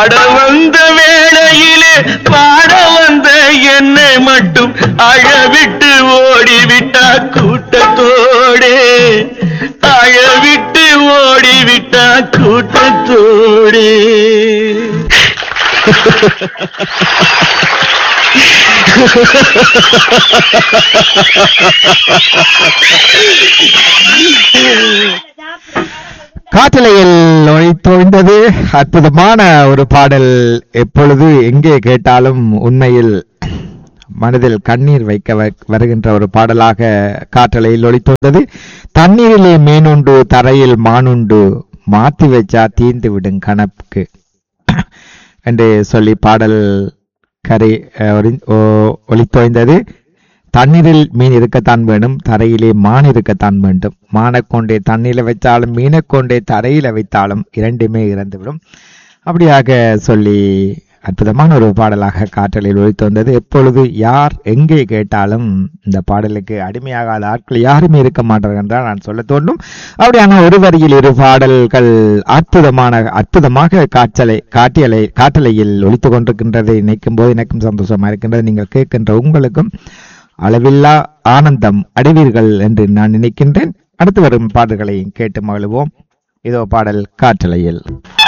ஆட வந்த வேளையிலே பாட வந்த என்னை மட்டும் அழவிட்டு ஓடிவிட்டா கூட்டத்தோடே, அழவிட்டு ஓடிவிட்டா கூட்டத்தோடே. காற்றலையில் ஒளித்தோய்ந்தது அற்புதமான ஒரு பாடல். எப்பொழுது எங்கே கேட்டாலும் உண்மையில் மனதில் கண்ணீர் வைக்க வருகின்ற ஒரு பாடலாக காற்றலையில் ஒளித்தோய்ந்தது. தண்ணீரிலே மீனுண்டு தரையில் மானுண்டு, மாத்தி வச்சா தீந்து விடும் கணக்கு என்று சொல்லி பாடல் கரை ஒளித்தோய்ந்தது. தண்ணீரில் மீன் இருக்கத்தான் வேண்டும், தரையிலே மான் இருக்கத்தான் வேண்டும். மானை கொண்டே தண்ணீரில் வைத்தாலும் மீனை கொண்டே தரையில வைத்தாலும் இரண்டுமே இறந்துவிடும். அப்படியாக சொல்லி அற்புதமான ஒரு பாடலாக காற்றலில் ஒலித்து வந்தது. எப்பொழுது யார் எங்கே கேட்டாலும் இந்த பாடலுக்கு அடிமையாகாத ஆட்கள் யாருமே இருக்க மாட்டார்கள் என்றால் நான் சொல்ல தோன்றும். அப்படியான ஒரு வரியில் இரு பாடல்கள் அற்புதமாக காற்றலையில் ஒலித்து கொண்டிருக்கின்றதை நினைக்கும் போது எனக்கும் சந்தோஷமா இருக்கின்றது. நீங்கள் கேட்கின்ற உங்களுக்கும் அளவில்லா ஆனந்தம் அடைவீர்கள் என்று நான் நினைக்கின்றேன். அடுத்து வரும் பாடல்களை கேட்டு மகிழ்வோம். இதோ பாடல் காற்றலையில்.